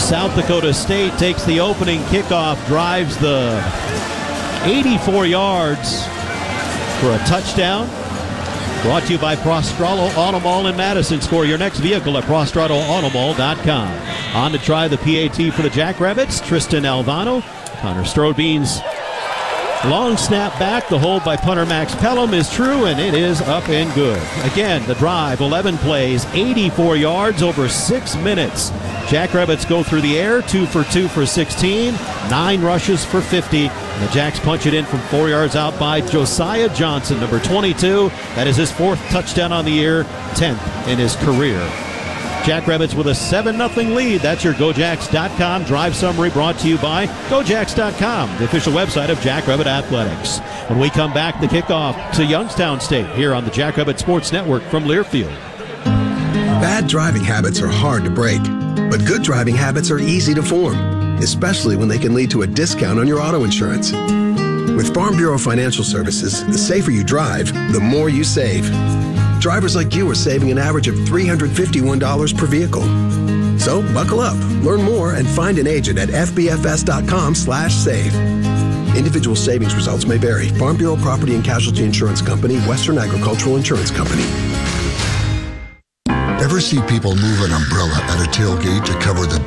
South Dakota State takes the opening kickoff, drives the 84 yards for a touchdown. Brought to you by Prostrado Auto Mall in Madison. Score your next vehicle at ProstradoAutomall.com. On to try the PAT for the Jackrabbits, Tristan Alvano. Connor Strobean's long snap back. The hold by punter Max Pelham is true, and it is up and good. Again, the drive, 11 plays, 84 yards over 6 minutes. Jackrabbits go through the air, 2 for 2 for 16, 9 rushes for 50. And the Jacks punch it in from 4 yards out by Josiah Johnson, number 22. That is his 4th touchdown on the year, 10th in his career. Jackrabbits with a 7-0 lead. That's your GoJacks.com drive summary, brought to you by GoJacks.com, the official website of Jackrabbit Athletics. When we come back, the kickoff to Youngstown State here on the Jackrabbit Sports Network from Learfield. Bad driving habits are hard to break, but good driving habits are easy to form, especially when they can lead to a discount on your auto insurance. With Farm Bureau Financial Services, the safer you drive, the more you save. Drivers like you are saving an average of $351 per vehicle. So buckle up, learn more, and find an agent at fbfs.com/save. Individual savings results may vary. Farm Bureau Property and Casualty Insurance Company, Western Agricultural Insurance Company. Ever see people move an umbrella at a tailgate to cover the